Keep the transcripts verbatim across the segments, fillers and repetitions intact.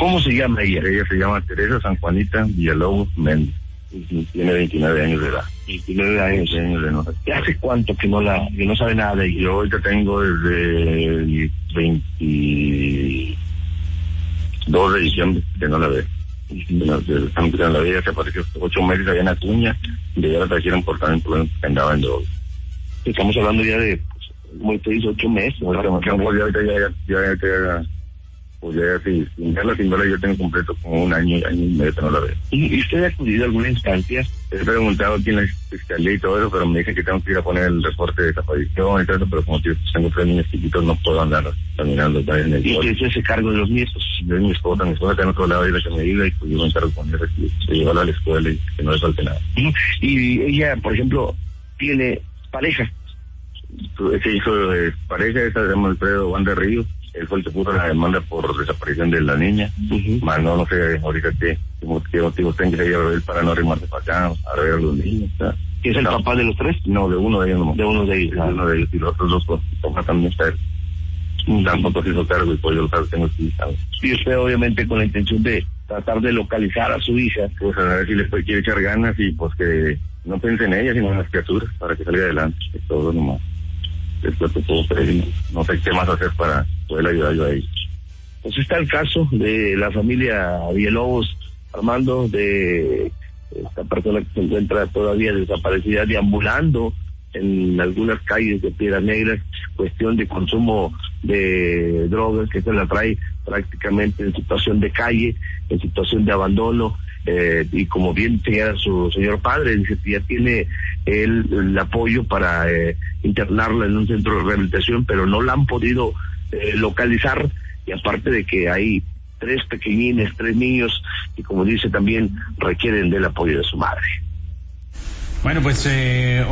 ¿Cómo se llama ella? Ella se llama Teresa San Juanita Villalobos Méndez. Tiene veintinueve años de edad. veintinueve años. veinte años de edad. ¿Y hace cuánto que no la, que no sabe nada de ella? Yo ahorita tengo desde el veintidós de diciembre que no la veo. Estamos en la vida, se apareció ocho meses allá en Acuña, y de allá la trajeron por también por que andaba en drogas. Estamos hablando ya de, pues, como te dice, ocho meses. Pues ya, ya, ya, ya, ya, pues ya, sí, sin verla, sin verla, yo tengo completo como un año, año y medio que no la veo. ¿Y usted ha acudido a alguna instancia? He preguntado aquí en la fiscalía y todo eso, pero me dicen que tengo que ir a poner el reporte de desaparición y todo eso, pero como tío, tengo tres niños chiquitos, no puedo andar caminando. En el ¿Y quién se hace cargo de los nietos? Yo y mi esposa, mi esposa está en otro lado y la que me diga, y pues yo me encargo con ella, de llevarla a la escuela y que no le falte nada. Y ella, por ejemplo, tiene pareja. Ese hijo de pareja, esa se llama Alfredo Juan de Ríos. Él fue el que puso la demanda por desaparición de la niña. Uh-huh. Más no, no sé ahorita qué, qué motivos tenga que ir a ver para no arrimarse para acá, a ver a los niños. ¿Sabes? ¿Es el no. papá de los tres? No, de uno de ellos nomás. De uno de ellos. De uno de ellos, y los otros dos, pues, papá también está él. Uh-huh. Tampoco se hizo cargo y pues yo lo tengo aquí, ¿sabes? Y usted obviamente con la intención de tratar de localizar a su hija. Pues a ver si le quiere echar ganas y pues que no piense en ella, sino en las criaturas, para que salga adelante, es todo nomás. Después de todo, pero no sé qué más hacer para poder ayudar yo a ellos. Pues está el caso de la familia Villalobos, Armando, de esta persona que se encuentra todavía desaparecida, deambulando en algunas calles de Piedras Negras, cuestión de consumo de drogas que se la trae prácticamente en situación de calle, en situación de abandono. Eh, y como bien señala su señor padre, dice que ya tiene el, el apoyo para eh, internarla en un centro de rehabilitación, pero no la han podido eh, localizar, y aparte de que hay tres pequeñines, tres niños, y como dice también requieren del apoyo de su madre. Bueno, pues eh,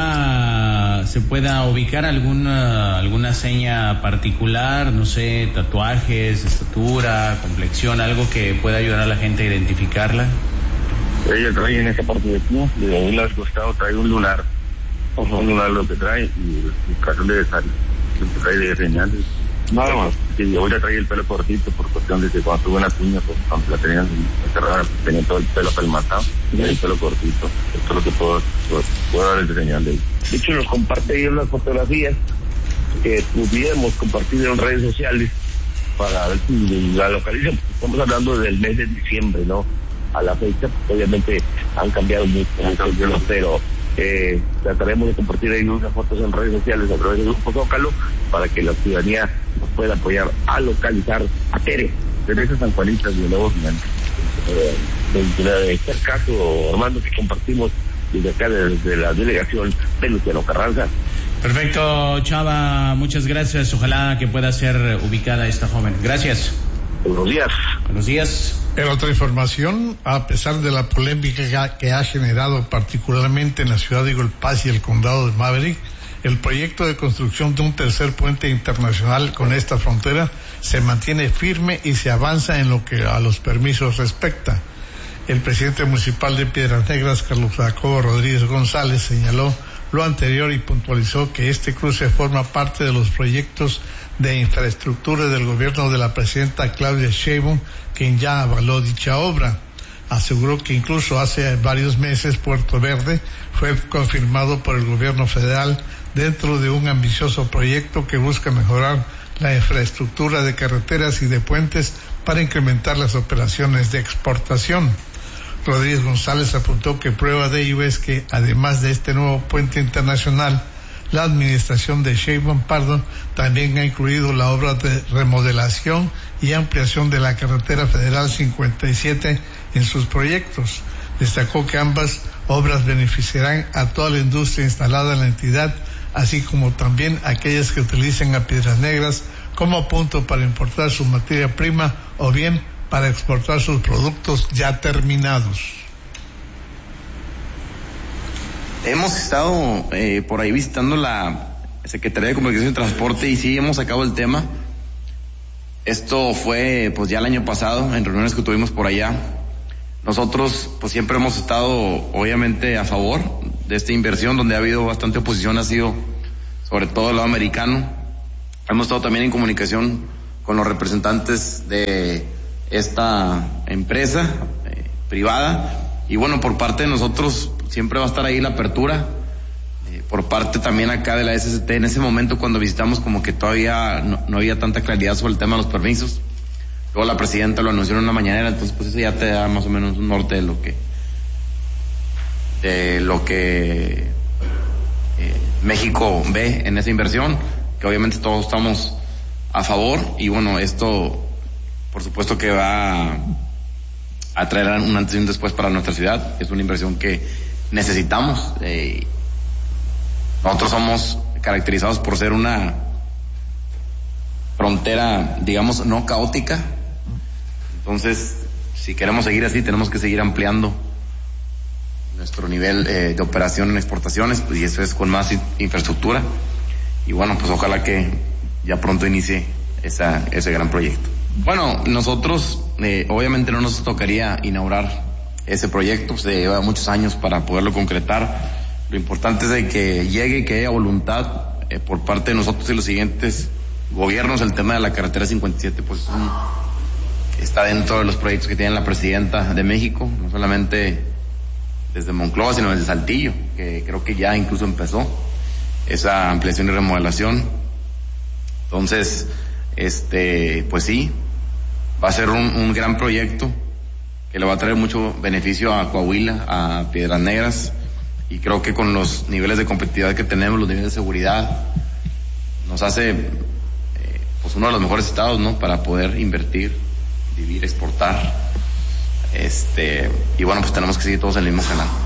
ojalá se pueda ubicar alguna alguna seña particular, no sé, tatuajes, estatura, complexión, algo que pueda ayudar a la gente a identificarla. Ella trae en esa parte de aquí, de un lado costado trae un lunar, uh-huh. un lunar lo que trae, y el caso de lo que trae de señales. Nada más. Sí, ahorita trae el pelo cortito por cuestión de que cuando tuve una cuña, pues cuando la tenían encerrada, tenía todo el pelo pelmatado y el pelo cortito. Esto es lo que puedo, puedo, puedo dar el señal de ahí. De hecho, nos comparte ahí unas fotografías que pudiéramos compartir en redes sociales para ver si la localizan. Estamos hablando del mes de diciembre, ¿no? A la fecha, pues, obviamente han cambiado mucho, mucho pero eh, trataremos de compartir ahí unas fotos en redes sociales a través del Grupo Zócalo para que la ciudadanía nos pueda apoyar a localizar a Tere. Teresa San Juanita Villalobos Méndez. De este caso, Armando, que compartimos desde acá, desde la delegación de Luciano Carranza. Perfecto, Chava, muchas gracias. Ojalá que pueda ser ubicada esta joven. Gracias. Buenos días. Buenos días. En otra información, a pesar de la polémica que ha generado particularmente en la ciudad de Eagle Pass y el condado de Maverick, el proyecto de construcción de un tercer puente internacional con esta frontera se mantiene firme y se avanza en lo que a los permisos respecta. El presidente municipal de Piedras Negras, Carlos Jacobo Rodríguez González, señaló lo anterior y puntualizó que este cruce forma parte de los proyectos de infraestructura del gobierno de la presidenta Claudia Sheinbaum, quien ya avaló dicha obra. Aseguró que incluso hace varios meses Puerto Verde fue confirmado por el gobierno federal dentro de un ambicioso proyecto que busca mejorar la infraestructura de carreteras y de puentes para incrementar las operaciones de exportación. Rodríguez González apuntó que prueba de ello es que, además de este nuevo puente internacional, la administración de Sheinbaum Pardo también ha incluido la obra de remodelación y ampliación de la carretera federal cincuenta y siete en sus proyectos. Destacó que ambas obras beneficiarán a toda la industria instalada en la entidad, así como también aquellas que utilicen a Piedras Negras como punto para importar su materia prima o bien para exportar sus productos ya terminados. Hemos estado eh, por ahí visitando la Secretaría de Comunicación y Transporte y sí hemos sacado el tema. Esto fue pues ya el año pasado en reuniones que tuvimos por allá. Nosotros pues siempre hemos estado obviamente a favor de esta inversión, donde ha habido bastante oposición ha sido sobre todo el lado americano. Hemos estado también en comunicación con los representantes de esta empresa eh, privada. Y bueno, por parte de nosotros siempre va a estar ahí la apertura. Eh, por parte también acá de la S S T, en ese momento cuando visitamos como que todavía no, no había tanta claridad sobre el tema de los permisos. Luego la presidenta lo anunció en una mañanera, entonces pues eso ya te da más o menos un norte de lo que de lo que eh, México ve en esa inversión, que obviamente todos estamos a favor. Y bueno, esto por supuesto que va a, a traer un antes y un después para nuestra ciudad. Es una inversión que necesitamos. Eh, nosotros somos caracterizados por ser una frontera, digamos, no caótica. Entonces, si queremos seguir así, tenemos que seguir ampliando nuestro nivel eh, de operación en exportaciones, pues, y eso es con más infraestructura. Y bueno, pues ojalá que ya pronto inicie esa, ese gran proyecto. Bueno, nosotros eh, obviamente no nos tocaría inaugurar ese proyecto, se lleva muchos años para poderlo concretar. Lo importante es de que llegue, que haya voluntad eh, por parte de nosotros y los siguientes gobiernos. El tema de la carretera cincuenta y siete pues es un, está dentro de los proyectos que tiene la presidenta de México, no solamente desde Monclova, sino desde Saltillo, que creo que ya incluso empezó esa ampliación y remodelación. Entonces, este, pues sí, va a ser un, un gran proyecto que le va a traer mucho beneficio a Coahuila, a Piedras Negras, y creo que con los niveles de competitividad que tenemos, los niveles de seguridad, nos hace eh, pues uno de los mejores estados, ¿no?, para poder invertir, vivir, exportar. Este, y bueno, pues tenemos que seguir todos en el mismo canal.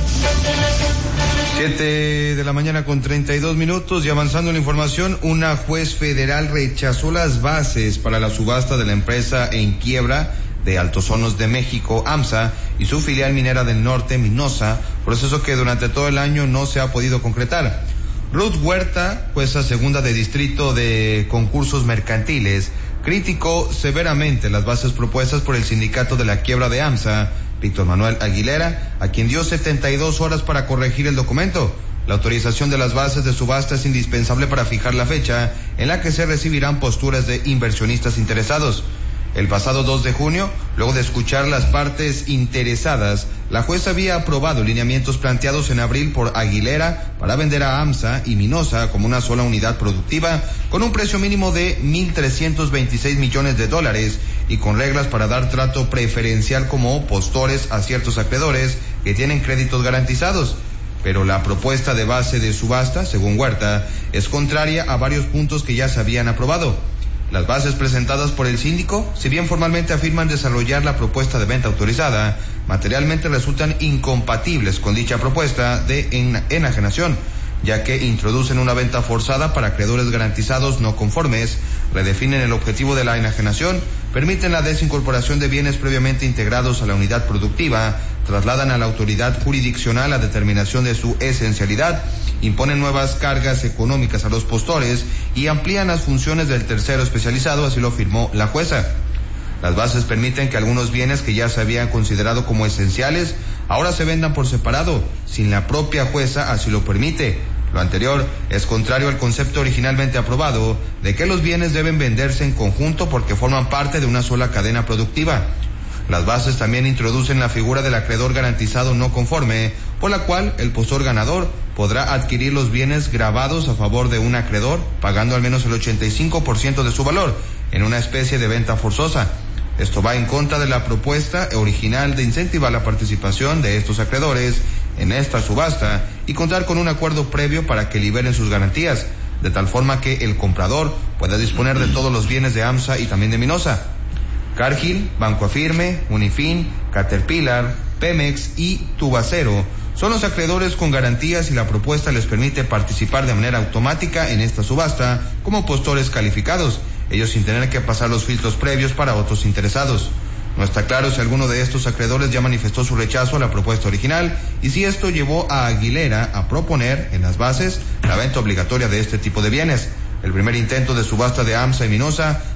Siete de la mañana con treinta y dos minutos, y avanzando en la información, una juez federal rechazó las bases para la subasta de la empresa en quiebra de Altos Hornos de México, AMSA, y su filial minera del norte, Minosa, proceso que durante todo el año no se ha podido concretar. Ruth Huerta, jueza segunda de distrito de concursos mercantiles, criticó severamente las bases propuestas por el sindicato de la quiebra de AMSA, Víctor Manuel Aguilera, a quien dio setenta y dos horas para corregir el documento. La autorización de las bases de subasta es indispensable para fijar la fecha en la que se recibirán posturas de inversionistas interesados. El pasado dos de junio, luego de escuchar las partes interesadas, la jueza había aprobado lineamientos planteados en abril por Aguilera para vender a AMSA y Minosa como una sola unidad productiva con un precio mínimo de mil trescientos veintiséis millones de dólares y con reglas para dar trato preferencial como postores a ciertos acreedores que tienen créditos garantizados. Pero la propuesta de base de subasta, según Huerta, es contraria a varios puntos que ya se habían aprobado. Las bases presentadas por el síndico, si bien formalmente afirman desarrollar la propuesta de venta autorizada, materialmente resultan incompatibles con dicha propuesta de enajenación, ya que introducen una venta forzada para acreedores garantizados no conformes, redefinen el objetivo de la enajenación, permiten la desincorporación de bienes previamente integrados a la unidad productiva, trasladan a la autoridad jurisdiccional la determinación de su esencialidad, imponen nuevas cargas económicas a los postores y amplían las funciones del tercero especializado, así lo afirmó la jueza. Las bases permiten que algunos bienes que ya se habían considerado como esenciales ahora se vendan por separado, sin la propia jueza así lo permite. Lo anterior es contrario al concepto originalmente aprobado de que los bienes deben venderse en conjunto porque forman parte de una sola cadena productiva. Las bases también introducen la figura del acreedor garantizado no conforme, por la cual el postor ganador podrá adquirir los bienes grabados a favor de un acreedor, pagando al menos el ochenta y cinco por ciento de su valor, en una especie de venta forzosa. Esto va en contra de la propuesta original de incentivar la participación de estos acreedores en esta subasta y contar con un acuerdo previo para que liberen sus garantías, de tal forma que el comprador pueda disponer de todos los bienes de AMSA y también de Minosa. Cargill, Banco Afirme, Unifin, Caterpillar, Pemex y Tubacero son los acreedores con garantías y la propuesta les permite participar de manera automática en esta subasta como postores calificados, ellos sin tener que pasar los filtros previos para otros interesados. No está claro si alguno de estos acreedores ya manifestó su rechazo a la propuesta original y si esto llevó a Aguilera a proponer en las bases la venta obligatoria de este tipo de bienes. El primer intento de subasta de AMSA y Minosa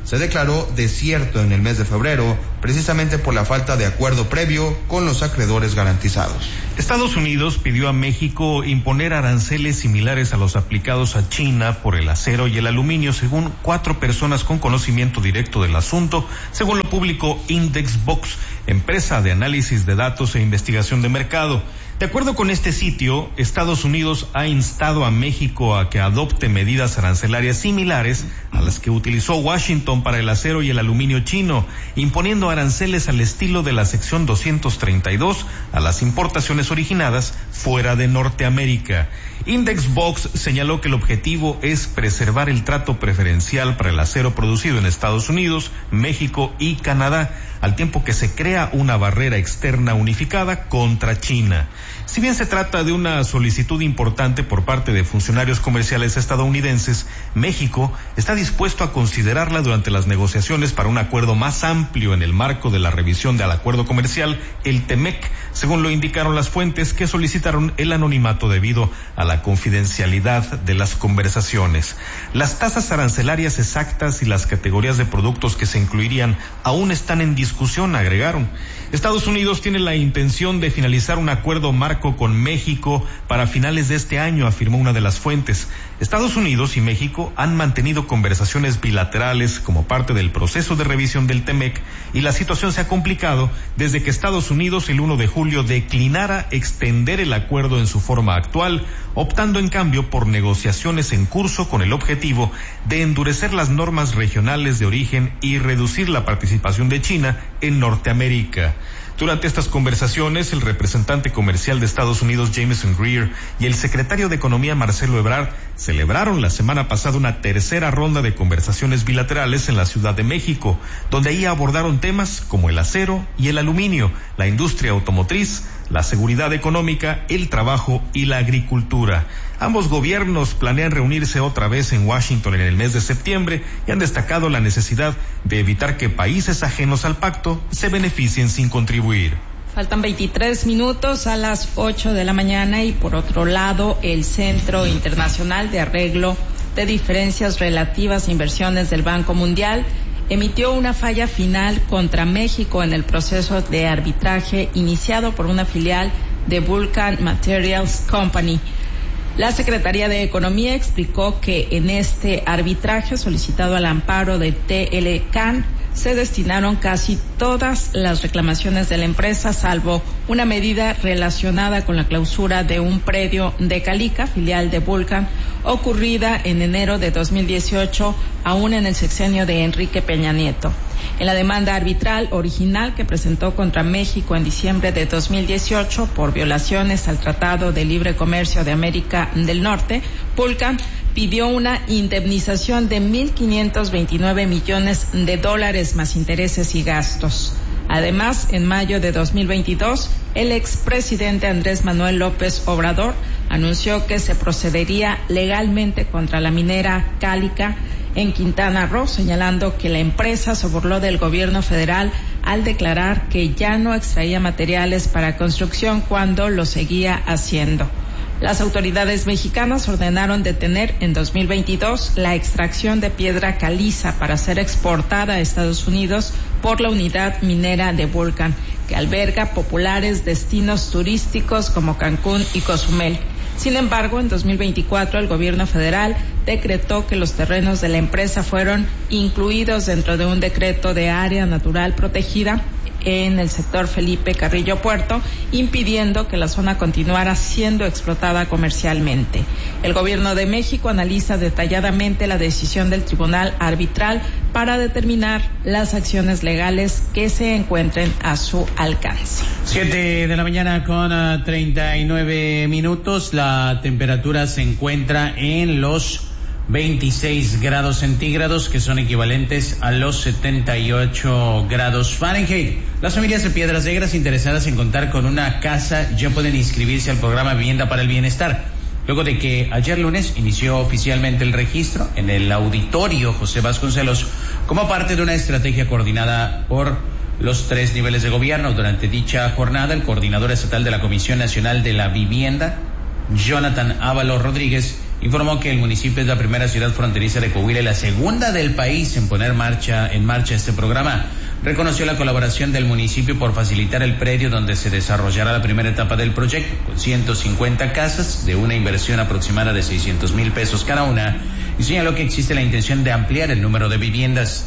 se declaró desierto en el mes de febrero, precisamente por la falta de acuerdo previo con los acreedores garantizados. Estados Unidos pidió a México imponer aranceles similares a los aplicados a China por el acero y el aluminio, según cuatro personas con conocimiento directo del asunto, según lo publicó Indexbox, empresa de análisis de datos e investigación de mercado. De acuerdo con este sitio, Estados Unidos ha instado a México a que adopte medidas arancelarias similares a las que utilizó Washington para el acero y el aluminio chino, imponiendo aranceles al estilo de la sección doscientos treinta y dos a las importaciones originadas fuera de Norteamérica. Indexbox señaló que el objetivo es preservar el trato preferencial para el acero producido en Estados Unidos, México y Canadá, al tiempo que se crea una barrera externa unificada contra China. Si bien se trata de una solicitud importante por parte de funcionarios comerciales estadounidenses, México está dispuesto a considerarla durante las negociaciones para un acuerdo más amplio en el marco de la revisión del acuerdo comercial, el T M E C, según lo indicaron las fuentes que solicitaron el anonimato debido a la confidencialidad de las conversaciones. Las tasas arancelarias exactas y las categorías de productos que se incluirían aún están en discusión, agregaron. Estados Unidos tiene la intención de finalizar un acuerdo marco con México para finales de este año, afirmó una de las fuentes. Estados Unidos y México han mantenido conversaciones bilaterales como parte del proceso de revisión del T M E C y la situación se ha complicado desde que Estados Unidos el uno de julio declinara extender el acuerdo en su forma actual, optando en cambio por negociaciones en curso con el objetivo de endurecer las normas regionales de origen y reducir la participación de China en Norteamérica. Durante estas conversaciones, el representante comercial de Estados Unidos, Jameson Greer, y el secretario de Economía, Marcelo Ebrard, celebraron la semana pasada una tercera ronda de conversaciones bilaterales en la Ciudad de México, donde ahí abordaron temas como el acero y el aluminio, la industria automotriz, la seguridad económica, el trabajo y la agricultura. Ambos gobiernos planean reunirse otra vez en Washington en el mes de septiembre y han destacado la necesidad de evitar que países ajenos al pacto se beneficien sin contribuir. Faltan veintitrés minutos a las ocho de la mañana y por otro lado, el Centro Internacional de Arreglo de Diferencias Relativas e Inversiones del Banco Mundial emitió una falla final contra México en el proceso de arbitraje iniciado por una filial de Vulcan Materials Company. La Secretaría de Economía explicó que en este arbitraje solicitado al amparo de T L C A N se destinaron casi todas las reclamaciones de la empresa, salvo una medida relacionada con la clausura de un predio de Calica, filial de Vulcan, ocurrida en enero de dos mil dieciocho, aún en el sexenio de Enrique Peña Nieto. En la demanda arbitral original que presentó contra México en diciembre de dos mil dieciocho por violaciones al Tratado de Libre Comercio de América del Norte, Vulcan pidió una indemnización de mil quinientos veintinueve millones de dólares más intereses y gastos. Además, en mayo de dos mil veintidós, el expresidente Andrés Manuel López Obrador anunció que se procedería legalmente contra la minera Calica en Quintana Roo, señalando que la empresa se burló del gobierno federal al declarar que ya no extraía materiales para construcción cuando lo seguía haciendo. Las autoridades mexicanas ordenaron detener en dos mil veintidós la extracción de piedra caliza para ser exportada a Estados Unidos por la unidad minera de Vulcan, que alberga populares destinos turísticos como Cancún y Cozumel. Sin embargo, en dos mil veinticuatro el gobierno federal decretó que los terrenos de la empresa fueron incluidos dentro de un decreto de área natural protegida en el sector Felipe Carrillo Puerto, impidiendo que la zona continuara siendo explotada comercialmente. El gobierno de México analiza detalladamente la decisión del tribunal arbitral para determinar las acciones legales que se encuentren a su alcance. Siete de la mañana con uh, treinta y nueve minutos. La temperatura se encuentra en los veintiséis grados centígrados, que son equivalentes a los setenta y ocho grados Fahrenheit. Las familias de Piedras Negras interesadas en contar con una casa ya pueden inscribirse al programa Vivienda para el Bienestar, luego de que ayer lunes inició oficialmente el registro en el auditorio José Vasconcelos como parte de una estrategia coordinada por los tres niveles de gobierno. Durante dicha jornada, el coordinador estatal de la Comisión Nacional de la Vivienda, Jonathan Ábalos Rodríguez, informó que el municipio es la primera ciudad fronteriza de Coahuila y la segunda del país en poner marcha, en marcha este programa. Reconoció la colaboración del municipio por facilitar el predio donde se desarrollará la primera etapa del proyecto, con ciento cincuenta casas de una inversión aproximada de seiscientos mil pesos cada una, y señaló que existe la intención de ampliar el número de viviendas.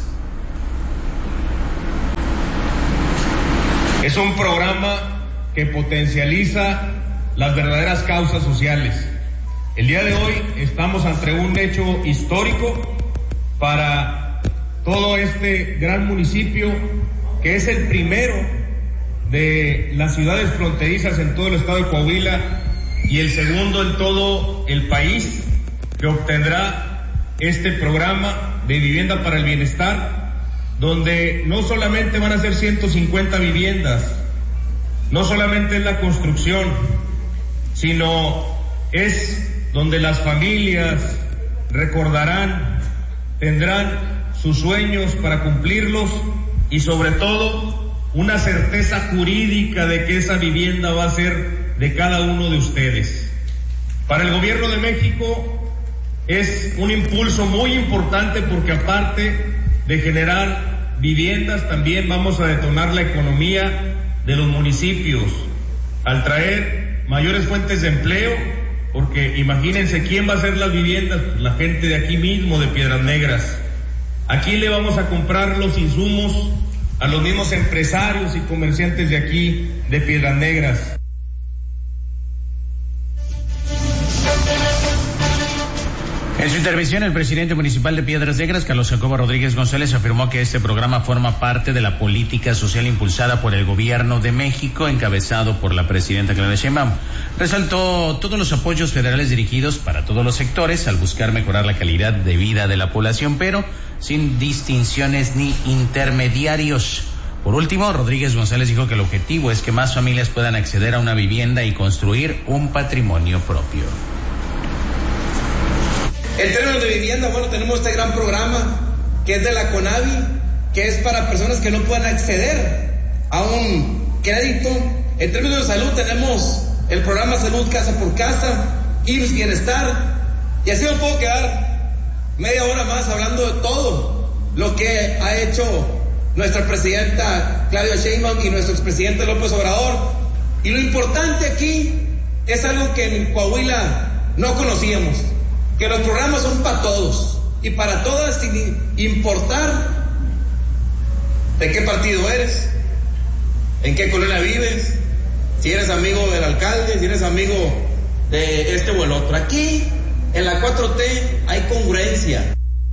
Es un programa que potencializa las verdaderas causas sociales. El día de hoy estamos ante un hecho histórico para todo este gran municipio, que es el primero de las ciudades fronterizas en todo el estado de Coahuila y el segundo en todo el país, que obtendrá este programa de vivienda para el bienestar, donde no solamente van a ser ciento cincuenta viviendas, no solamente es la construcción, sino es donde las familias recordarán, tendrán sus sueños para cumplirlos y sobre todo una certeza jurídica de que esa vivienda va a ser de cada uno de ustedes. Para el gobierno de México es un impulso muy importante porque aparte de generar viviendas también vamos a detonar la economía de los municipios al traer mayores fuentes de empleo, porque imagínense quién va a hacer las viviendas, pues la gente de aquí mismo, de Piedras Negras. Aquí le vamos a comprar los insumos a los mismos empresarios y comerciantes de aquí, de Piedras Negras. En su intervención, el presidente municipal de Piedras Negras, Carlos Jacobo Rodríguez González, afirmó que este programa forma parte de la política social impulsada por el gobierno de México, encabezado por la presidenta Claudia Sheinbaum. Resaltó todos los apoyos federales dirigidos para todos los sectores al buscar mejorar la calidad de vida de la población, pero sin distinciones ni intermediarios. Por último, Rodríguez González dijo que el objetivo es que más familias puedan acceder a una vivienda y construir un patrimonio propio. En términos de vivienda, bueno, tenemos este gran programa que es de la CONAVI, que es para personas que no puedan acceder a un crédito. En términos de salud tenemos el programa Salud Casa por Casa, I M S S Bienestar, y así me puedo quedar media hora más hablando de todo lo que ha hecho nuestra presidenta Claudia Sheinbaum y nuestro expresidente López Obrador. Y lo importante aquí es algo que en Coahuila no conocíamos, que los programas son para todos y para todas, sin importar de qué partido eres, en qué colonia vives, si eres amigo del alcalde, si eres amigo de este o el otro. Aquí en la cuatro T hay congruencia.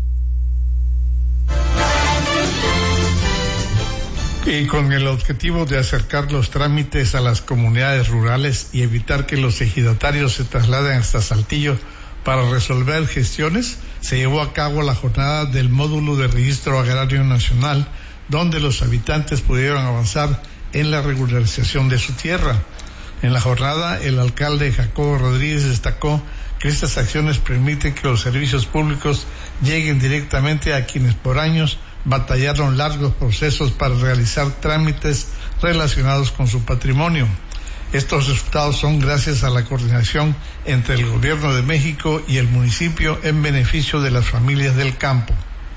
Y con el objetivo de acercar los trámites a las comunidades rurales y evitar que los ejidatarios se trasladen hasta Saltillo para resolver gestiones, se llevó a cabo la jornada del módulo de registro agrario nacional, donde los habitantes pudieron avanzar en la regularización de su tierra. En la jornada, el alcalde Jacobo Rodríguez destacó que estas acciones permiten que los servicios públicos lleguen directamente a quienes por años batallaron largos procesos para realizar trámites relacionados con su patrimonio. Estos resultados son gracias a la coordinación entre el Gobierno de México y el municipio en beneficio de las familias del campo.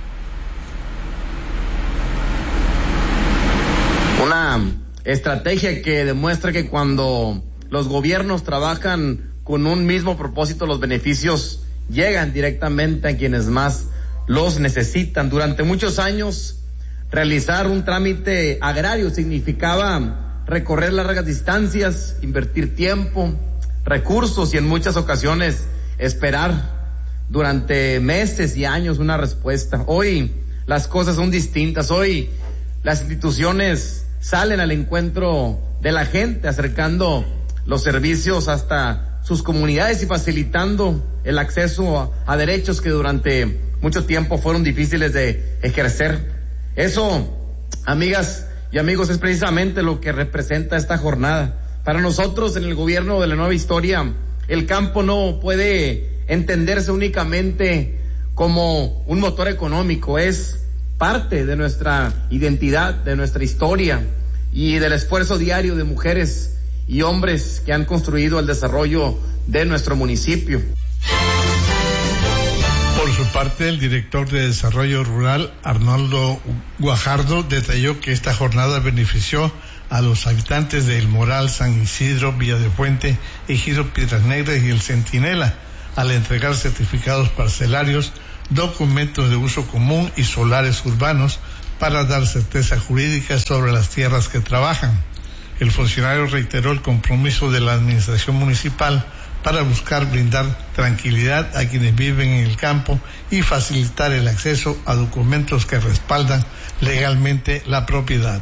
Una estrategia que demuestra que cuando los gobiernos trabajan con un mismo propósito, los beneficios llegan directamente a quienes más los necesitan. Durante muchos años, realizar un trámite agrario significaba recorrer largas distancias, invertir tiempo, recursos y en muchas ocasiones esperar durante meses y años una respuesta. Hoy las cosas son distintas. Hoy las instituciones salen al encuentro de la gente, acercando los servicios hasta sus comunidades y facilitando el acceso a, a derechos que durante mucho tiempo fueron difíciles de ejercer. Eso, amigas y amigos, es precisamente lo que representa esta jornada. Para nosotros en el gobierno de la nueva historia, el campo no puede entenderse únicamente como un motor económico, es parte de nuestra identidad, de nuestra historia y del esfuerzo diario de mujeres y hombres que han construido el desarrollo de nuestro municipio. Por su parte, el director de Desarrollo Rural, Arnoldo Guajardo, detalló que esta jornada benefició a los habitantes de El Moral, San Isidro, Villa de Fuente, Ejido Piedras Negras y El Centinela, al entregar certificados parcelarios, documentos de uso común y solares urbanos para dar certeza jurídica sobre las tierras que trabajan. El funcionario reiteró el compromiso de la administración municipal para buscar brindar tranquilidad a quienes viven en el campo y facilitar el acceso a documentos que respaldan legalmente la propiedad.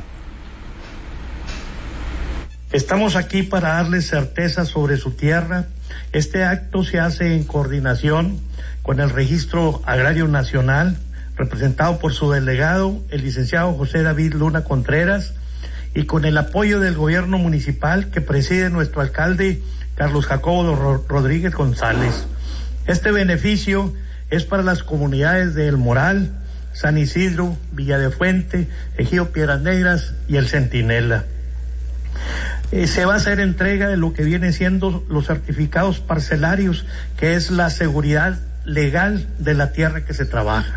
Estamos aquí para darles certeza sobre su tierra. Este acto se hace en coordinación con el Registro Agrario Nacional, representado por su delegado, el licenciado José David Luna Contreras, y con el apoyo del gobierno municipal que preside nuestro alcalde Carlos Jacobo Rodríguez González. Este beneficio es para las comunidades de El Moral, San Isidro, Villa de Fuente, Ejido Piedras Negras y El Centinela. Eh, se va a hacer entrega de lo que viene siendo los certificados parcelarios, que es la seguridad legal de la tierra que se trabaja.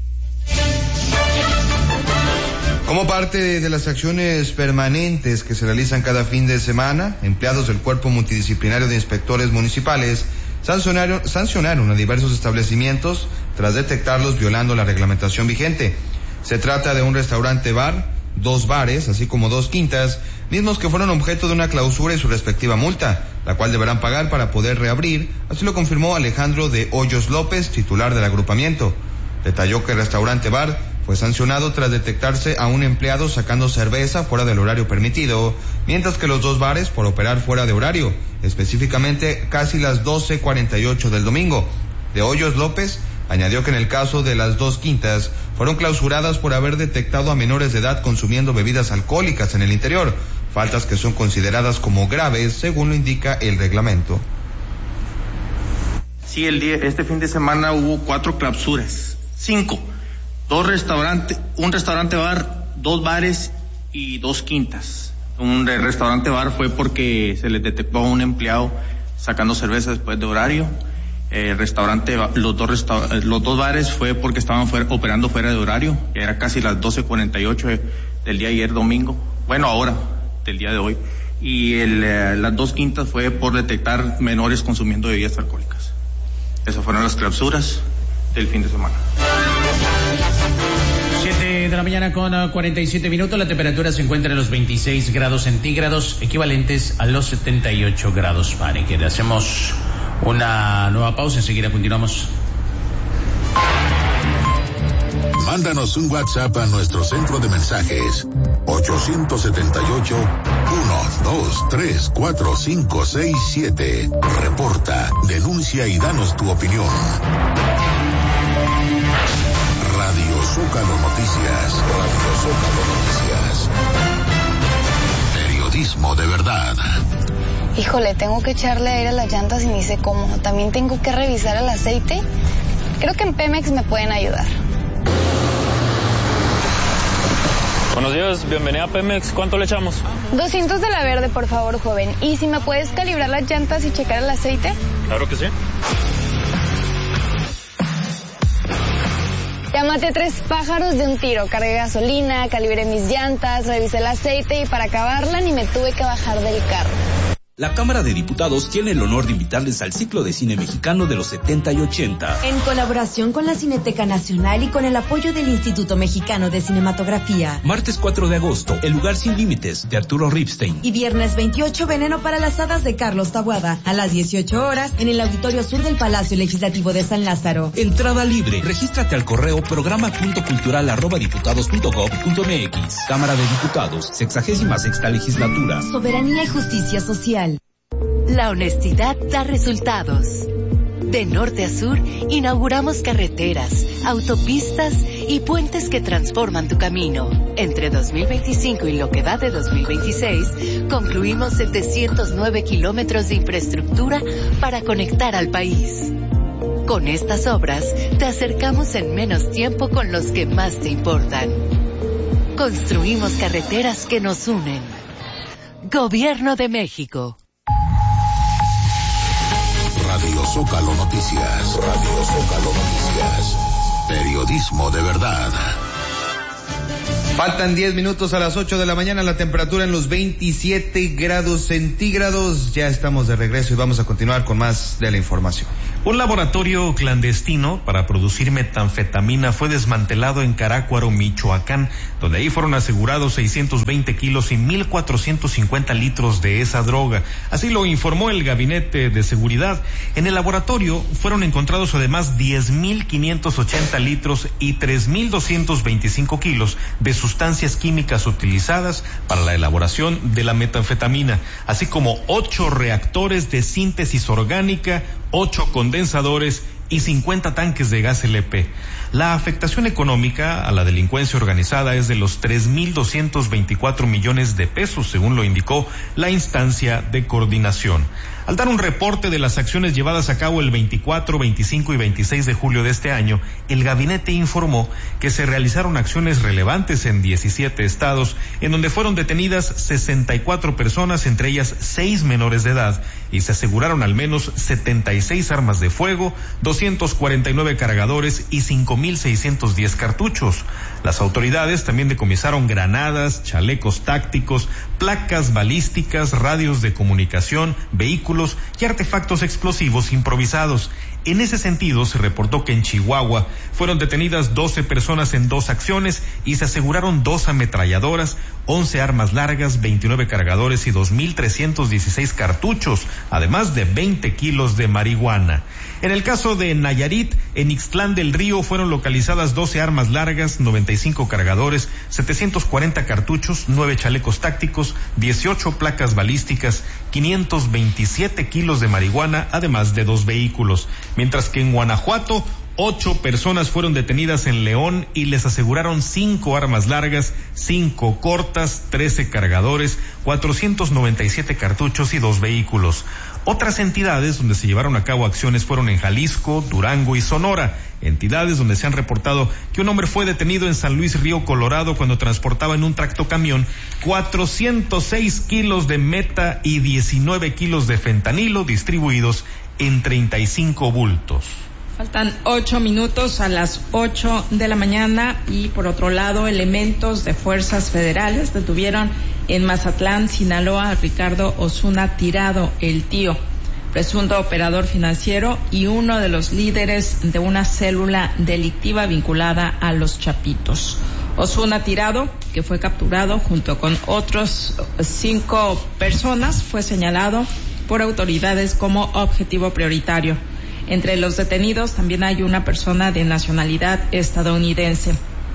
Como parte de las acciones permanentes que se realizan cada fin de semana, empleados del Cuerpo Multidisciplinario de Inspectores Municipales sancionaron, sancionaron a diversos establecimientos tras detectarlos violando la reglamentación vigente. Se trata de un restaurante-bar, dos bares, así como dos quintas, mismos que fueron objeto de una clausura y su respectiva multa, la cual deberán pagar para poder reabrir, así lo confirmó Alejandro de Hoyos López, titular del agrupamiento. Detalló que el restaurante-bar fue sancionado tras detectarse a un empleado sacando cerveza fuera del horario permitido, mientras que los dos bares por operar fuera de horario, específicamente casi las doce cuarenta y ocho del domingo. De Hoyos López añadió que en el caso de las dos quintas fueron clausuradas por haber detectado a menores de edad consumiendo bebidas alcohólicas en el interior, faltas que son consideradas como graves según lo indica el reglamento. Sí, el día, este fin de semana hubo cuatro clausuras, cinco. Dos restaurantes, un restaurante bar, dos bares y dos quintas. Un restaurante bar fue porque se les detectó a un empleado sacando cerveza después de horario. El restaurante, los dos resta, los dos bares fue porque estaban fuera, operando fuera de horario. Era casi las doce cuarenta y ocho del día ayer domingo. Bueno, ahora del día de hoy. Y el, eh, las dos quintas fue por detectar menores consumiendo bebidas alcohólicas. Esas fueron las clausuras del fin de semana. siete de la mañana con cuarenta y siete minutos, la temperatura se encuentra en los veintiséis grados centígrados, equivalentes a los setenta y ocho grados Fahrenheit. Hacemos una nueva pausa, enseguida continuamos. Mándanos un WhatsApp a nuestro centro de mensajes ocho siete ocho, uno dos tres cuatro cinco seis siete. Reporta, denuncia y danos tu opinión. Radio Zócalo Noticias. Radio Zócalo Noticias. Periodismo de verdad. Híjole, tengo que echarle aire a las llantas y ni sé cómo. También tengo que revisar el aceite. Creo que en Pemex me pueden ayudar. Buenos días, bienvenida a Pemex. ¿Cuánto le echamos? doscientos de la verde, por favor, joven. ¿Y si me puedes calibrar las llantas y checar el aceite? Claro que sí. Ya maté tres pájaros de un tiro. Cargué gasolina, calibré mis llantas, revisé el aceite y para acabarla ni me tuve que bajar del carro. La Cámara de Diputados tiene el honor de invitarles al ciclo de cine mexicano de los setenta y ochenta. En colaboración con la Cineteca Nacional y con el apoyo del Instituto Mexicano de Cinematografía. Martes cuatro de agosto, El lugar sin límites, de Arturo Ripstein. Y viernes veintiocho, Veneno para las hadas, de Carlos Taboada. A las dieciocho horas, en el Auditorio Sur del Palacio Legislativo de San Lázaro. Entrada libre. Regístrate al correo programa punto cultural arroba diputados punto gob punto mx. Cámara de Diputados, sexagésima sexta legislatura. Soberanía y justicia social. La honestidad da resultados. De norte a sur, inauguramos carreteras, autopistas y puentes que transforman tu camino. Entre dos mil veinticinco y lo que va de dos mil veintiséis, concluimos setecientos nueve kilómetros de infraestructura para conectar al país. Con estas obras, te acercamos en menos tiempo con los que más te importan. Construimos carreteras que nos unen. Gobierno de México. Radio Zócalo Noticias. Radio Zócalo Noticias. Periodismo de verdad. Faltan diez minutos a las ocho de la mañana, la temperatura en los veintisiete grados centígrados. Ya estamos de regreso y vamos a continuar con más de la información. Un laboratorio clandestino para producir metanfetamina fue desmantelado en Carácuaro, Michoacán, donde ahí fueron asegurados seiscientos veinte kilos y mil cuatrocientos cincuenta litros de esa droga. Así lo informó el Gabinete de Seguridad. En el laboratorio fueron encontrados además diez mil quinientos ochenta litros y tres mil doscientos veinticinco kilos de sustancias químicas utilizadas para la elaboración de la metanfetamina, así como ocho reactores de síntesis orgánica, ocho condensadores y cincuenta tanques de gas L P. La afectación económica a la delincuencia organizada es de los tres mil doscientos veinticuatro millones de pesos, según lo indicó la instancia de coordinación. Al dar un reporte de las acciones llevadas a cabo el veinticuatro, veinticinco y veintiséis de julio de este año, el gabinete informó que se realizaron acciones relevantes en diecisiete estados, en donde fueron detenidas sesenta y cuatro personas, entre ellas seis menores de edad, y se aseguraron al menos setenta y seis armas de fuego, doscientos cuarenta y nueve cargadores y cinco mil seiscientos diez cartuchos. Las autoridades también decomisaron granadas, chalecos tácticos, placas balísticas, radios de comunicación, vehículos y artefactos explosivos improvisados. En ese sentido, se reportó que en Chihuahua fueron detenidas doce personas en dos acciones y se aseguraron dos ametralladoras, once armas largas, veintinueve cargadores y dos mil trescientos dieciséis cartuchos, además de veinte kilos de marihuana. En el caso de Nayarit, en Ixtlán del Río fueron localizadas doce armas largas, noventa y cinco cargadores, setecientos cuarenta cartuchos, nueve chalecos tácticos, dieciocho placas balísticas, quinientos veintisiete kilos de marihuana, además de dos vehículos. Mientras que en Guanajuato, ocho personas fueron detenidas en León y les aseguraron cinco armas largas, cinco cortas, trece cargadores, cuatrocientos noventa y siete cartuchos y dos vehículos. Otras entidades donde se llevaron a cabo acciones fueron en Jalisco, Durango y Sonora, entidades donde se han reportado que un hombre fue detenido en San Luis Río Colorado cuando transportaba en un tractocamión cuatrocientos seis kilos de meta y diecinueve kilos de fentanilo distribuidos en treinta y cinco bultos. Faltan ocho minutos a las ocho de la mañana y por otro lado, elementos de fuerzas federales detuvieron en Mazatlán, Sinaloa, a Ricardo Osuna Tirado, el tío, presunto operador financiero y uno de los líderes de una célula delictiva vinculada a los Chapitos. Osuna Tirado, que fue capturado junto con otros cinco personas, fue señalado por autoridades como objetivo prioritario. Entre los detenidos también hay una persona de nacionalidad estadounidense.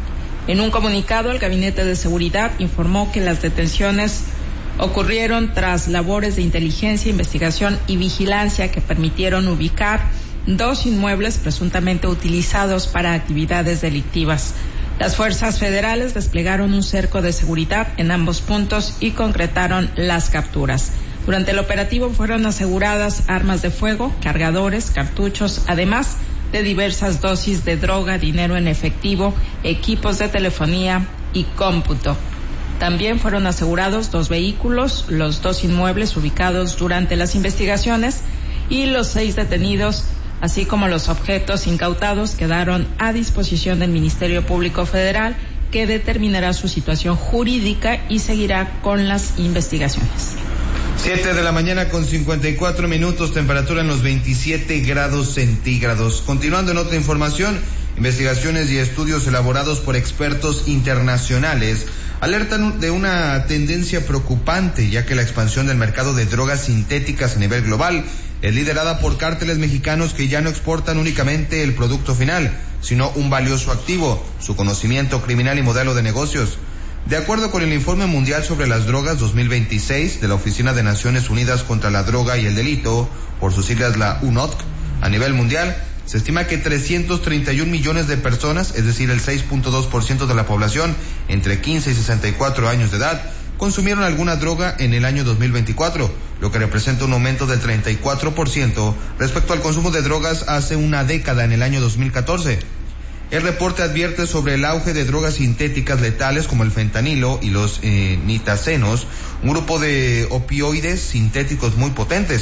En un comunicado, el Gabinete de Seguridad informó que las detenciones ocurrieron tras labores de inteligencia, investigación y vigilancia que permitieron ubicar dos inmuebles presuntamente utilizados para actividades delictivas. Las fuerzas federales desplegaron un cerco de seguridad en ambos puntos y concretaron las capturas. Durante el operativo fueron aseguradas armas de fuego, cargadores, cartuchos, además de diversas dosis de droga, dinero en efectivo, equipos de telefonía y cómputo. También fueron asegurados dos vehículos, los dos inmuebles ubicados durante las investigaciones y los seis detenidos, así como los objetos incautados, quedaron a disposición del Ministerio Público Federal, que determinará su situación jurídica y seguirá con las investigaciones. Siete de la mañana con cincuenta y cuatro minutos, temperatura en los veintisiete grados centígrados. Continuando en otra información, investigaciones y estudios elaborados por expertos internacionales alertan de una tendencia preocupante, ya que la expansión del mercado de drogas sintéticas a nivel global es liderada por cárteles mexicanos que ya no exportan únicamente el producto final, sino un valioso activo, su conocimiento criminal y modelo de negocios. De acuerdo con el Informe Mundial sobre las Drogas dos mil veintiséis de la Oficina de Naciones Unidas contra la Droga y el Delito, por sus siglas la U N O D C, a nivel mundial, se estima que trescientos treinta y un millones de personas, es decir, el seis punto dos por ciento de la población entre quince y sesenta y cuatro años de edad, consumieron alguna droga en el año dos mil veinticuatro, lo que representa un aumento del treinta y cuatro por ciento respecto al consumo de drogas hace una década en el año dos mil catorce. El reporte advierte sobre el auge de drogas sintéticas letales como el fentanilo y los eh, nitazenos, un grupo de opioides sintéticos muy potentes.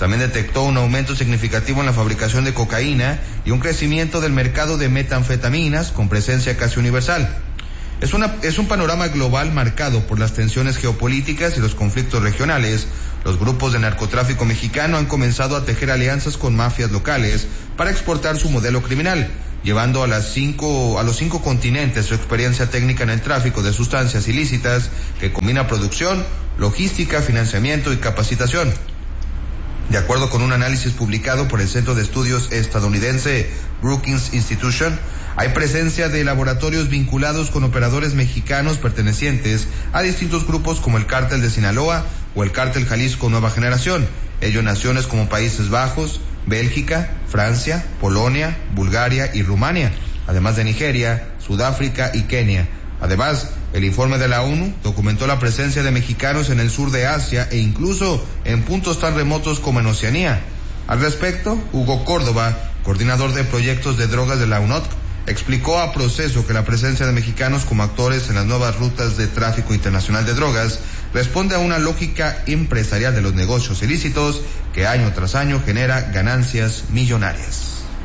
También detectó un aumento significativo en la fabricación de cocaína y un crecimiento del mercado de metanfetaminas con presencia casi universal. Es, una, es un panorama global marcado por las tensiones geopolíticas y los conflictos regionales. Los grupos de narcotráfico mexicano han comenzado a tejer alianzas con mafias locales para exportar su modelo criminal, llevando a, las cinco, a los cinco continentes su experiencia técnica en el tráfico de sustancias ilícitas que combina producción, logística, financiamiento y capacitación. De acuerdo con un análisis publicado por el Centro de Estudios estadounidense Brookings Institution, hay presencia de laboratorios vinculados con operadores mexicanos pertenecientes a distintos grupos como el Cártel de Sinaloa o el Cártel Jalisco Nueva Generación, ello en naciones como Países Bajos, Bélgica, Francia, Polonia, Bulgaria y Rumania, además de Nigeria, Sudáfrica y Kenia. Además, el informe de la ONU documentó la presencia de mexicanos en el sur de Asia e incluso en puntos tan remotos como en Oceanía. Al respecto, Hugo Córdoba, coordinador de proyectos de drogas de la U N O T C, explicó a Proceso que la presencia de mexicanos como actores en las nuevas rutas de tráfico internacional de drogas responde a una lógica empresarial de los negocios ilícitos que año tras año genera ganancias millonarias.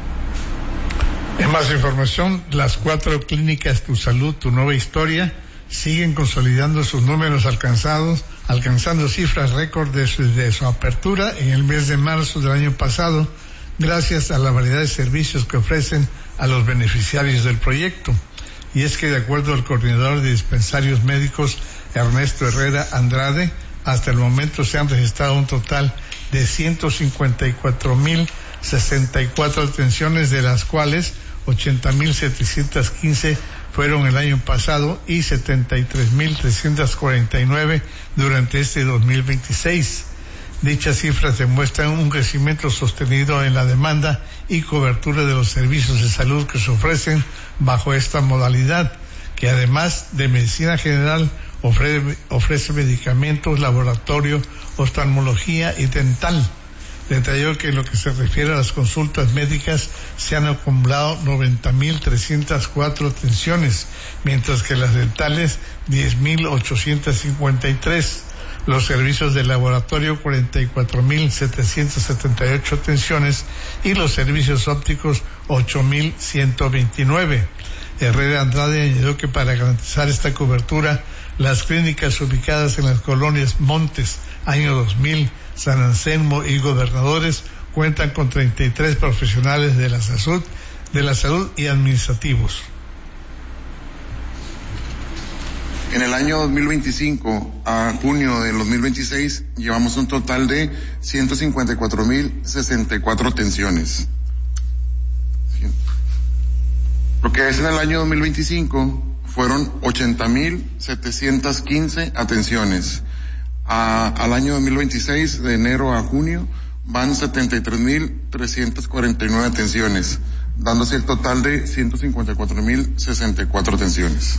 En más información, las cuatro clínicas Tu Salud, Tu Nueva Historia siguen consolidando sus números alcanzados, alcanzando cifras récord desde su apertura en el mes de marzo del año pasado, gracias a la variedad de servicios que ofrecen a los beneficiarios del proyecto. Y es que de acuerdo al coordinador de dispensarios médicos Ernesto Herrera Andrade, hasta el momento se han registrado un total de ciento cincuenta y cuatro mil sesenta y cuatro atenciones, de las cuales ochenta mil setecientos quince fueron el año pasado y setenta y tres mil trescientos cuarenta y nueve durante este dos mil veintiséis. Dichas cifras demuestran un crecimiento sostenido en la demanda y cobertura de los servicios de salud que se ofrecen bajo esta modalidad, que además de medicina general ofrece, ofrece medicamentos, laboratorio, oftalmología y dental. Detalló que en lo que se refiere a las consultas médicas se han acumulado noventa mil trescientas cuatro atenciones, mientras que las dentales diez mil ochocientos cincuenta y tres. Los servicios de laboratorio cuarenta y cuatro mil setecientos setenta y ocho atenciones y los servicios ópticos ocho mil ciento veintinueve. Herrera Andrade añadió que para garantizar esta cobertura, las clínicas ubicadas en las colonias Montes, año dos mil, San Anselmo y Gobernadores cuentan con treinta y tres profesionales de la salud, de la salud y administrativos. En el año dos mil veinticinco a junio del dos mil veintiséis llevamos un total de ciento cincuenta y cuatro mil sesenta y cuatro atenciones. Lo que es en el año dos mil veinticinco fueron ochenta mil setecientos quince atenciones. A, al año dos mil veintiséis, de enero a junio, van setenta y tres mil trescientos cuarenta y nueve atenciones, dándose el total de ciento cincuenta y cuatro mil sesenta y cuatro atenciones.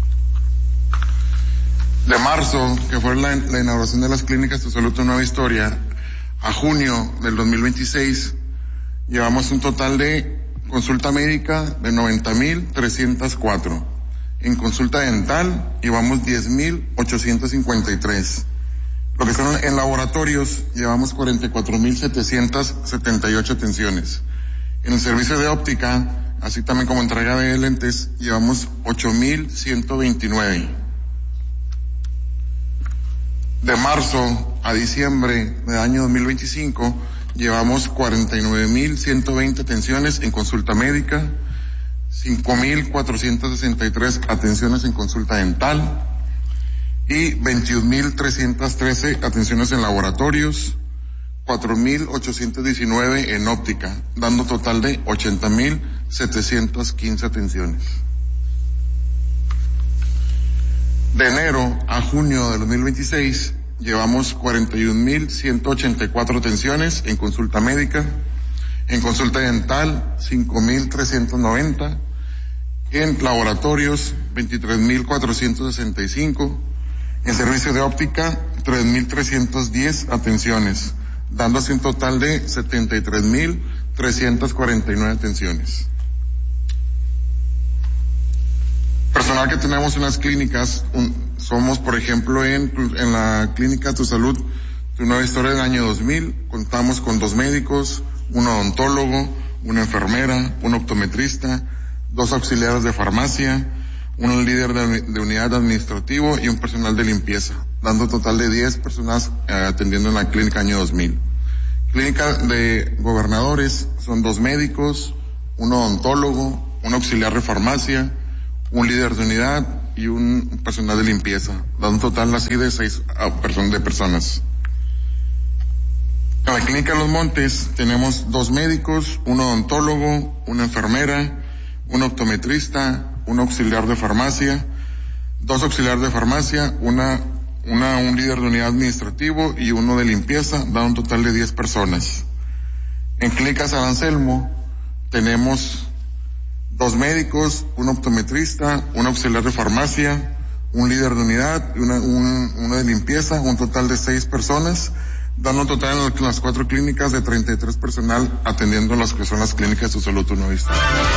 De marzo, que fue la, la inauguración de las clínicas Tu Salud, Tu Nueva Historia, a junio del dos mil veintiséis, llevamos un total de consulta médica de noventa mil trescientos cuatro. En consulta dental llevamos diez mil ochocientos cincuenta y tres. Lo que son en laboratorios llevamos cuarenta y cuatro mil setecientos setenta y ocho atenciones. En el servicio de óptica, así también como entrega de lentes, llevamos ocho mil ciento veintinueve. De marzo a diciembre del año dos mil veinticinco, llevamos cuarenta y nueve mil ciento veinte atenciones en consulta médica, cinco mil cuatrocientos sesenta y tres atenciones en consulta dental y veintiún mil trescientos trece atenciones en laboratorios, cuatro mil ochocientos diecinueve en óptica, dando total de ochenta mil setecientos quince atenciones. De enero a junio de dos mil veintiséis llevamos cuarenta y un mil ciento ochenta y cuatro atenciones en consulta médica, en consulta dental cinco mil trescientos noventa, en laboratorios veintitrés mil cuatrocientos sesenta y cinco, en servicio de óptica tres mil trescientos diez atenciones, dándose un total de setenta y tres mil trescientos cuarenta y nueve atenciones. Personal que tenemos en las clínicas, un, somos por ejemplo en, en la clínica Tu Salud, su nueva historia del año dos mil. Contamos con dos médicos, un odontólogo, una enfermera, un optometrista, dos auxiliares de farmacia, un líder de, de unidad administrativo y un personal de limpieza, dando total de diez personas eh, atendiendo en la clínica año dos mil. Clínica de gobernadores son dos médicos, un odontólogo, un auxiliar de farmacia, un líder de unidad y un personal de limpieza, dando un total así de seis de personas. En la clínica Los Montes tenemos dos médicos, un odontólogo, una enfermera, un optometrista, un auxiliar de farmacia, dos auxiliares de farmacia, una, una, un líder de unidad administrativo y uno de limpieza, dando un total de diez personas. En Clínica San Anselmo tenemos dos médicos, un optometrista, un auxiliar de farmacia, un líder de unidad y una, un, uno de limpieza, un total de seis personas, dando un total en las cuatro clínicas de treinta y tres personal atendiendo las que son las clínicas de su salud Unovista.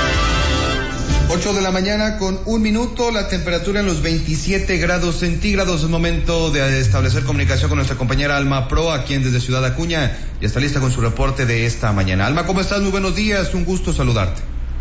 ocho de la mañana con un minuto, la temperatura en los veintisiete grados centígrados. Es momento de establecer comunicación con nuestra compañera Alma Pro, a quien desde Ciudad Acuña ya está lista con su reporte de esta mañana. Alma, ¿cómo estás? Muy buenos días, un gusto saludarte.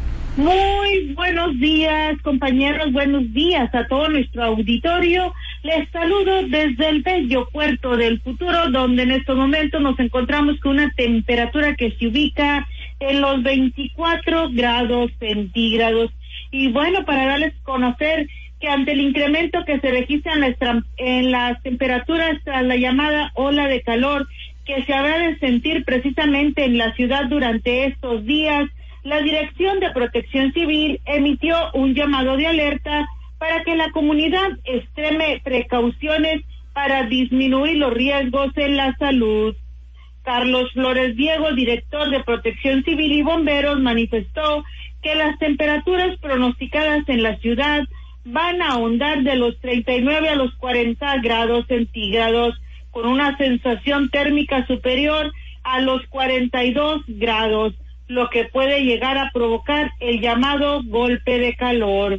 Muy buenos días, compañeros, buenos días a todo nuestro auditorio. Les saludo desde el bello puerto del Futuro, donde en estos momentos nos encontramos con una temperatura que se ubica en los veinticuatro grados centígrados. Y bueno, para darles a conocer que ante el incremento que se registra en, la, en las temperaturas tras la llamada ola de calor que se habrá de sentir precisamente en la ciudad durante estos días, la Dirección de Protección Civil emitió un llamado de alerta para que la comunidad extreme precauciones para disminuir los riesgos en la salud. Carlos Flores Diego, director de Protección Civil y Bomberos, manifestó que las temperaturas pronosticadas en la ciudad van a ahondar de los treinta y nueve a los cuarenta grados centígrados, con una sensación térmica superior a los cuarenta y dos grados, lo que puede llegar a provocar el llamado golpe de calor.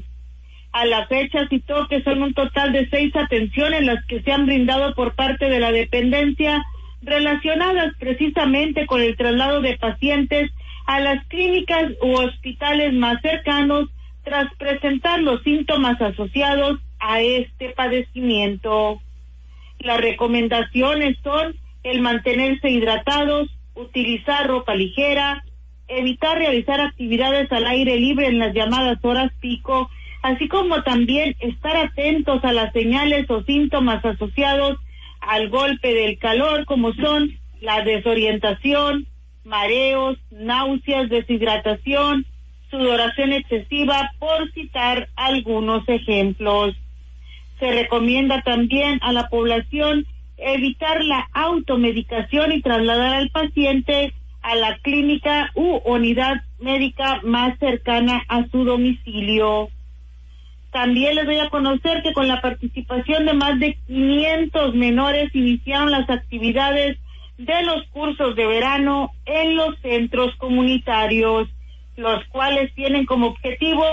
A la fecha citó que son un total de seis atenciones las que se han brindado por parte de la dependencia relacionadas precisamente con el traslado de pacientes a las clínicas u hospitales más cercanos tras presentar los síntomas asociados a este padecimiento. Las recomendaciones son el mantenerse hidratados, utilizar ropa ligera, evitar realizar actividades al aire libre en las llamadas horas pico, así como también estar atentos a las señales o síntomas asociados al golpe del calor, como son la desorientación, mareos, náuseas, deshidratación, sudoración excesiva, por citar algunos ejemplos. Se recomienda también a la población evitar la automedicación y trasladar al paciente a la clínica u unidad médica más cercana a su domicilio. También les doy a conocer que con la participación de más de quinientos menores iniciaron las actividades de los cursos de verano en los centros comunitarios, los cuales tienen como objetivo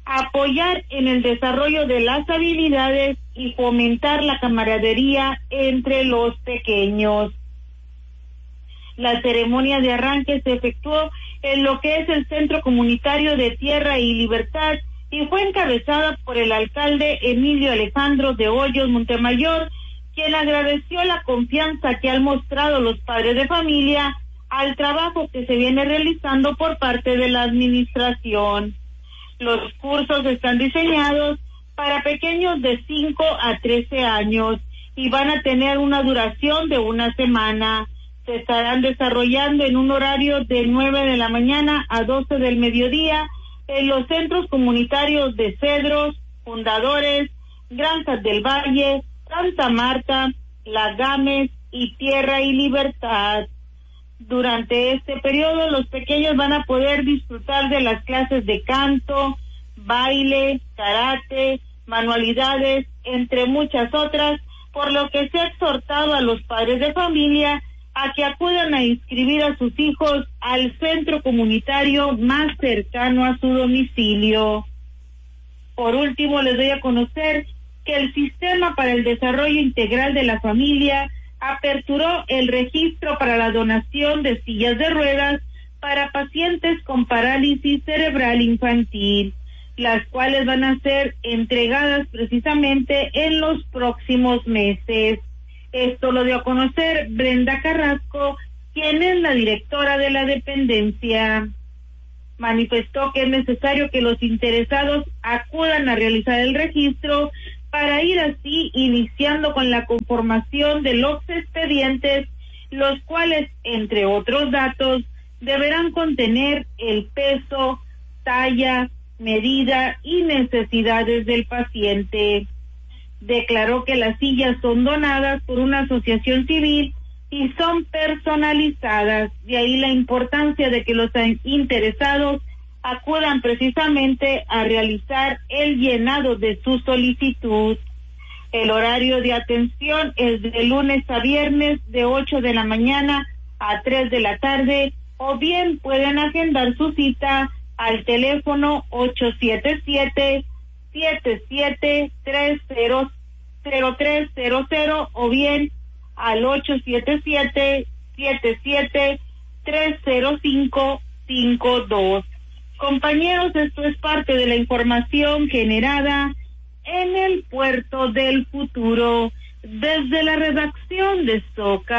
apoyar en el desarrollo de las habilidades y fomentar la camaradería entre los pequeños. La ceremonia de arranque se efectuó en lo que es el Centro Comunitario de Tierra y Libertad y fue encabezada por el alcalde Emilio Alejandro de Hoyos Montemayor, quien agradeció la confianza que han mostrado los padres de familia al trabajo que se viene realizando por parte de la administración. Los cursos están diseñados para pequeños de cinco a trece años y van a tener una duración de una semana. Se estarán desarrollando en un horario de nueve de la mañana a doce del mediodía en los centros comunitarios de Cedros, Fundadores, Granjas del Valle, Santa Marta, La Gámez y Tierra y Libertad. Durante este periodo los pequeños van a poder disfrutar de las clases de canto, baile, karate, manualidades, entre muchas otras, por lo que se ha exhortado a los padres de familia a que acudan a inscribir a sus hijos al centro comunitario más cercano a su domicilio. Por último, les doy a conocer que el Sistema para el Desarrollo Integral de la Familia aperturó el registro para la donación de sillas de ruedas para pacientes con parálisis cerebral infantil, las cuales van a ser entregadas precisamente en los próximos meses. Esto lo dio a conocer Brenda Carrasco, quien es la directora de la dependencia. Manifestó que es necesario que los interesados acudan a realizar el registro para ir así iniciando con la conformación de los expedientes, los cuales, entre otros datos, deberán contener el peso, talla, medida y necesidades del paciente. Declaró que las sillas son donadas por una asociación civil y son personalizadas, de ahí la importancia de que los interesados acudan precisamente a realizar el llenado de su solicitud. El horario de atención es de lunes a viernes de ocho de la mañana a tres de la tarde, o bien pueden agendar su cita al teléfono ocho siete siete, siete siete tres cero cero tres cero cero o bien al ocho siete siete, siete siete tres cero cinco cinco dos. Compañeros, esto es parte de la información generada en el Puerto del Futuro. Desde la redacción de Soca